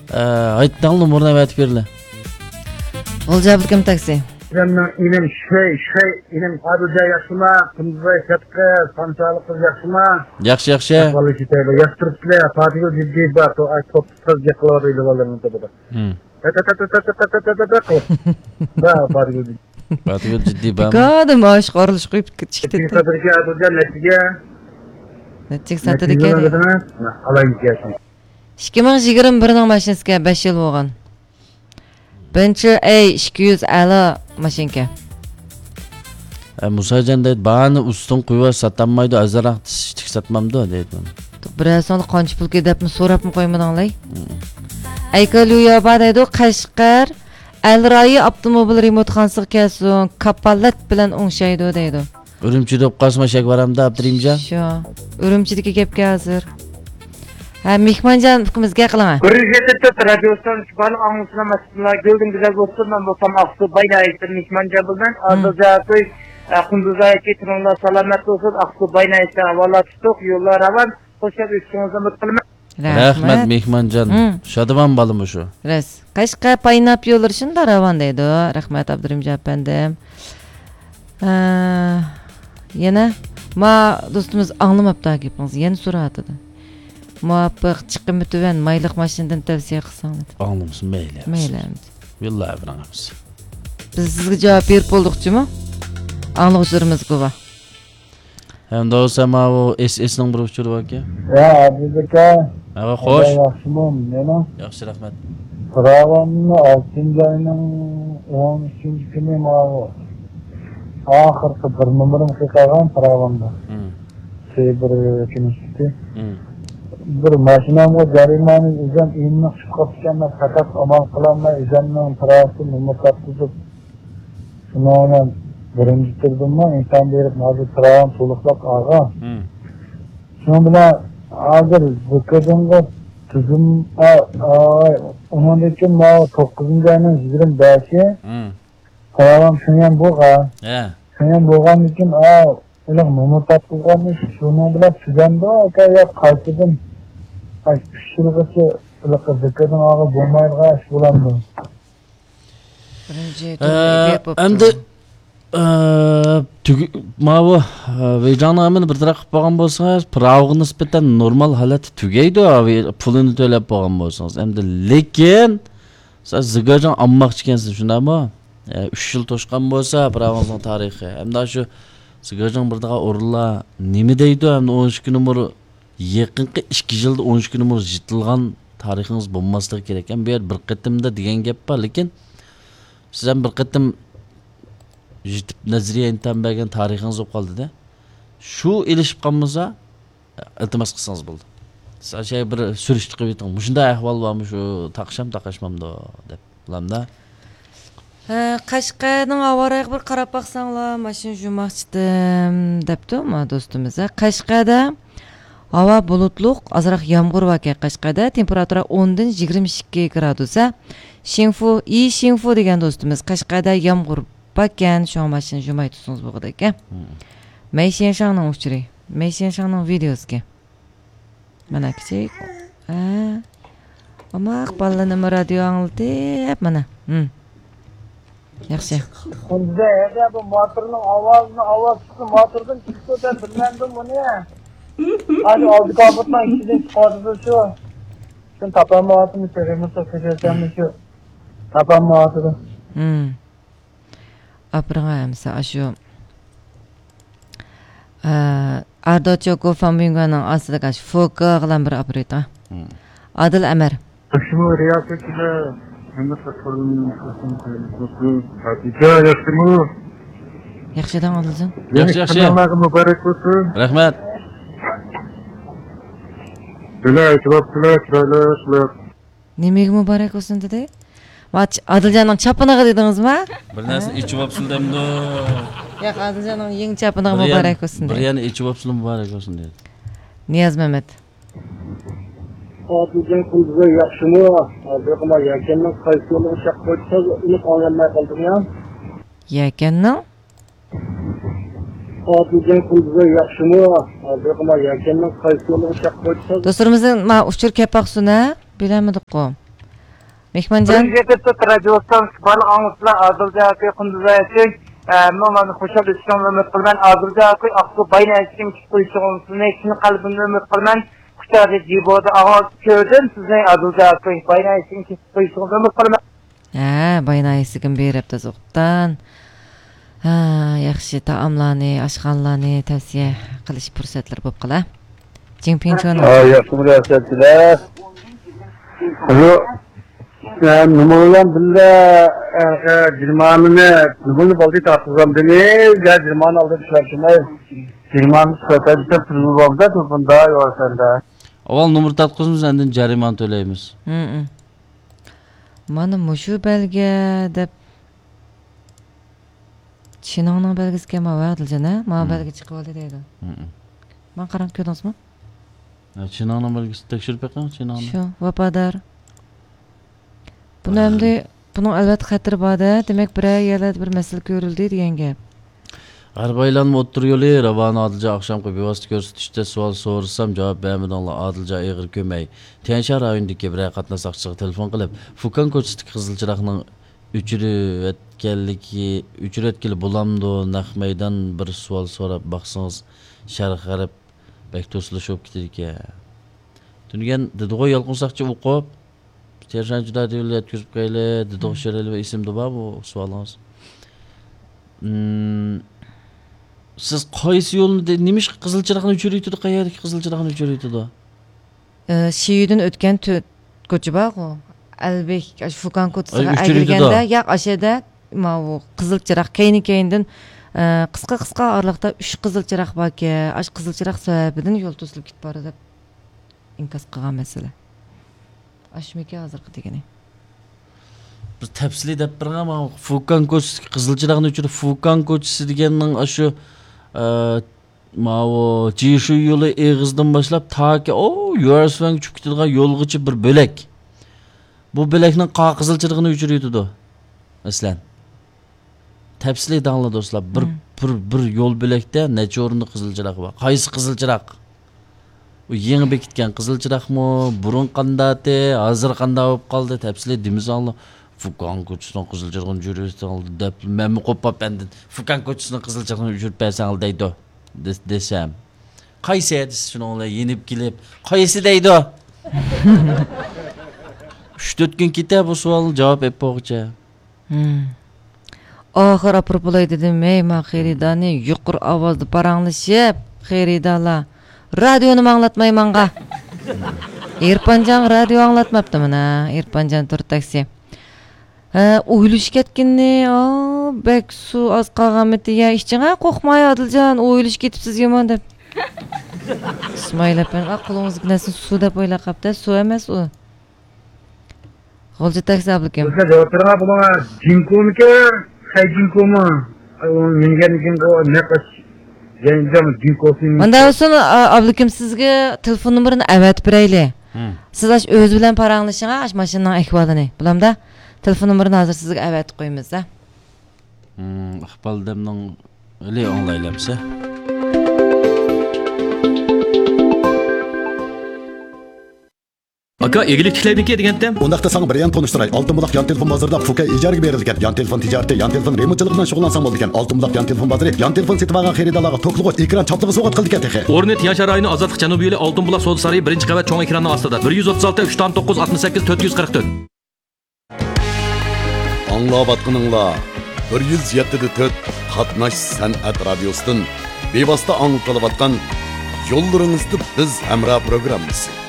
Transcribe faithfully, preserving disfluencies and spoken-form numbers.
Aytdın numuruna aytib berle. Olcabı kim taksi? Benim inim şey şey inim adıca yaşıma, kımızay şapka, sançalı kız yaşıma. Yaxşı yaxşı. Vallahi şitayla yaştırıpsile ya, Fatih'e ciddi var, o ay top kız yakılarıyla vallahi tabi. Hmm. Ta ta ta ta ta ta ta ta ta ta. Ba Fatih'e ciddi. Fatih'e ciddi ba. Kadım aş qarılış qoyup ketişdi. Fatih'e adıca netice. Netice satdı dikedi. Alayım yaşım. ikki ming yigirma birning mashinasiga besh yil bo'lgan. Birinchi A ikki yuz ellik mashinka. E Musajan deydi, bani ustun quyva satanmaydi, azaraq tishtik satmamdi deydi. Birasini qancha pulga debmi so'rabmi qo'ymadinglar? Aykaluya ba deydi, Qashqar Alrayi avtomobil remontxonasiga kelsin, kapolat bilan o'ngshaydi deydi. Urumchida qasma shak baramda Abdurimjon. Shu. Urumchidagi gapga hozir. Ha, Mehmonjon fikrimizga qilaman. Kırıcı'da radyosan bana anlatına mesela gördüm güzel olsun ben bu tam aksı baynayısın Mehmonjon buldan. Adıca koy Kunduza'ya getirinler salamet olsun aksı baynayısın valla tutuk yollar avan. Hoşça üstünüze mutlu. Rahmat Mehmonjon. Şadıman balımı şu. Res. Qashqar paynab yo'llar shunda ravan deydi. Rahmat Abdurimjon efendim. Yana ma do'stimiz anglamabdi gapingizni. Yana so'radi. Muvaffaq chiqimi tuvan mayliq mashinadan tavsiya qilsangiz. Anlamsın mayli. Mayli. Vallahi bilamiz. Biz sizga javob berib bo'ldik-chimi? Anglag'uchilarimiz ko'p. Hem de olsa ma o S S'ning bir uchuri bor aka. Ya Abdulaka. Ha, xo'sh. Yaxshimon, nima? Yaxshi, rahmat. Pravamni oltinchi oyning o'n uchinchi kuni ma'lum. Oxirgi bir numarim qilgan pravamda. Hmm. Şey bir kunishdi. Hmm. Bir mashinamga jarimani o'zim endi chiqib qolganman, faqat amal qilolmay o'zimning pravasini numaqatib shundan birinchi turdimman, inson berib hozir pravam to'liqlab olgan. Hmm. Shuning bilan hozir bukunga tuzum undan keyin ma to'qqizinchi oyning yigirma beshi pravam shundan bo'lgan. Ha. Shundan bo'lgan uchun ular numaqat qilganmi, shuning bilan tuzamda aka yo'q qaytadan ay shurg'isi ularga zikirdan og'i bo'lmaydigan ish bo'ladi. Birinchi endi ma bu vijdonamin bir taraf qilib bo'lgan bo'lsangiz, pravga nisbatan normal holat tugaydi, pulini to'lab bo'lgan bo'lsangiz. Endi lekin siz zigajon olmoqchi ekansiz, shundaymi? uch yil to'shqan bo'lsa, pravning tarixi. Endi shu zigajon bir daqa o'rinlar nima deydi? Endi o'n ikki numar yaqinqi ikki yilda o'n ikki numar jitilgan tarixingiz bo'lmasligi kerak ekan. Bu yer bir qatimda degan gap bor, lekin siz ham bir qatim jitib nazariya intan bergan tarixingiz bo'lib qoldi-da. Shu ilishib qolmasa, iltimos qilsangiz bo'ldi. Siz shay bir surishti qilib ayting. Shunday ahvol bormi, shu taqisham taqashmamda deb bilamda. Ha, Qashqarning avariga bir qarab baqsanglar, mashina jumoqchidim debdi ma do'stimiz. Qashqarda havo bulutliq, azroq yomg'ir va Qashqarda temperatura o'n dan yigirma ikki gradus. Xinfu, i Xinfu degan do'stimiz Qashqarda yomg'ir bakan, shu mashina jumay tutsangiz bo'ladi ekan. Maysin shangning uchiri, Maysin shangning videosiga. Mana kichik. Ha. Ama ballanima radio anglatib, mana. Hm. Yaxshi. Bunda ega bu motorning ovozini ovoz chiqdi, motordan chiqdi deb bilmadim buni. Hadi oldi kapatman ichidan chiqadi shu. Sen topolmayapsizmi, terimiz o'tkazayapmiz shu. Topolmayapsiz. Hm. Aprangam sa shu. Eh, Ardocho Gofamingning aslida shu foka bilan bir operata. Adil Amar. Shu riyosatida Endi qasırın Hatice yaşımı. Yaxshidan oldin. Yaxshi, yaxshi. Muborak bo'lsin. Rahmat. Sizlar aytibsizlar, chiroyli. Nimaga muborak bo'lsin dedi? Mat Adiljonning chapiniga dedingizmi? Bir narsa ichib olibsizlarmi? Yo'q, Adiljonning yeng chapiniga muborak bo'lsin dedi. Bir yana ichib olibsizlar muborak bo'lsin dedi. Niyaz Mehmet. Adiljon Kunduzay yaxshimi? Hozirgina yakanning qaysi yo'lga shaq qo'ysa, uni qolganmay qoldim ya. Yakanning? Adiljon Kunduzay yaxshimi? Hozirgina yakanning qaysi yo'lga shaq qo'ysa. Do'stlarimizning ma uchur kapaq suna bilamidik-ku. Mehmancan. Birinci tut radyostan bana anlatılan Adılca Akı Kunduz'a için Mımanı hoşal üstüne ümit kılman Adılca Akı Akı bayna için çıktığı olmasını için kalbimde ümit kılman Kuşarı ciboda ağız gördüm sizin Adılca Akı bayna için çıktığı ümit kılman Ha, bayna esikim beripti zoqdan. Ha, yaxshi taomlarni, oshxonalarni tavsiya qilish fursatlari bo'lib qala. Jinping chon. Yaxshi murosatlar. Alo. Numaradan billa Cilmanını numaralı baldı tartışam demeyiz. Ya Cilman aldı düşerşimay. Cilman strategisi tuzlu bagda tuzunda yorsanda. Avval numar tatqızımız endin jariman төлeymiz. Hı. Mana mushu belge deb Chinonning belgisiga ma va'diljan-a? Ma belge chiqib oldi deydi. Men qarab ko'rdingizmi? Chinonning belgisi tekshirib beqing, Chinonni. Shu, vafodar. Buni endi buning albatta xatiri bor-da, demak bir yerlarda bir masala ko'rildi degan gap. Arbaylanma o'ttir yo'li Ravani Adilja oqshomgi bevosita ko'rsatishda savol so'rasam javob bermadinglar. Adilja ig'ir ko'may. Tianshar rayonidagi bir qatnashchiga telefon qilib, Fukan ko'chasidagi qizil chiroqning o'chirib etganligi, o'chirib etgili bo'lamdi, naq maydon bir savol so'rab baqsangiz sharq g'arib bek to'slashib ketdi ekan. Tungan didigo yolqinsaqchi o'qib, Tianshar juda yo'l yetkazib qo'yli, didigo sherali va ismda bor bu savolingiz. Hmm Siz qaysi yo'lni nemish qizil chiroqni o'chirayotdi, qayerdagi qizil chiroqni o'chirayotdi? E, Shiyudan o'tgan ko'cha bor-ku. Albek, Fukan ko'chasiga aygirganda, yo'q, ashada ma bu qizil chiroq kayni-kayindan qisqa-qisqa oraliqda uch qizil chiroq bor ekan. Ash qizil chiroq sababidan yo'l to'silib ketib bordi deb inkos qilgan masala. Ashmiki hozirgi degani. Bir tafsili deb birama Fukan ko'chasiga qizil chiroqni o'chirib, Fukan ko'chasi deganning shu ma o Jishu yo'li eg'izdan boshlab toki o Yo'rsvang uchib ketadigan yo'lgacha bir bo'lak. Bu bo'lakning qa qizil chirog'ini o'chirayotdi. Masalan. Tafsili danglar do'stlar, bir bir bir yo'l bo'lakda necha o'rinda qizil chiroq bor? Qaysi qizil chiroq? U yangi bekitgan qizil chiroqmi? Burun qandati, hozir qanday bo'lib qoldi? Tafsili demizanglar. Fukan ko'chasining qizil chirog'ini o'chirib deb men qo'pab endin. Fukan ko'chasining qizil chirog'ini o'chirib bersang deydi desam. Qaysi edi shuninglar yenib kelib, qaysi deydi? uch to'rt kun ketib bu savol javob berib bo'g'cha. Hmm. Oxir apropolay dedim, ey ma xeridani yuqur ovozda paranglashib, xeridalar. Radioni anglatmaymanqa. Erpanjan radio anglatmabdi mana, Erpanjan tur taksi. Ha, o'yilish ketganni, o, bek su oz qolganmidi ya, ishchinga qo'rqmay Adiljon, o'yilish ketibsiz yomon deb. Ismoil apan, aqlingiz nasin suv deb o'ylab qapti, suv emas u. G'olji taksi ablikim. O'sha javoblarga buna jinkomiki, hay jinkomi? Menga jinko ne qish? Jangam jinkosi. Manda olsun ablikim sizga telefon nomerini avatib berayli. Siz ash o'z bilan paranglashingga ash mashinaning ahvolini, bilamda? Telefon numarini hozir sizga avatib qo'yamiz-da. Hmm, Iqbal demning li anglaylamsa. Aka, egilik tiklaymikin deganda? Undaqda sana bir yan tanıştıray. Altın bulaq yan telefon bazarida Fuka ijaraga berilgan. Yan telefon tijarati, yan telefon remontchilik bilan shug'ullansang bo'ldi ekan. Altın bulaq yan telefon bazari, yan telefon setib olgan xaridorlarga to'qlig'i ekran chaplig'i sovg'at qildi ekan texe. O'rni Tianshar rayoni Ozodlik Janubiy yo'li Altın bulaq savdo saroyi birinchi qavat cho'ng ekranning ostida. bir yuz o'ttiz olti uch to'qqiz oltmish sakkiz to'rt yuz qirq to'rt. Anglayotganinglar bir yuz yetti to'rt Qatnash san'at radiosidan bevosita anglatilayotgan yo'llaringizda biz hamroh programmasi.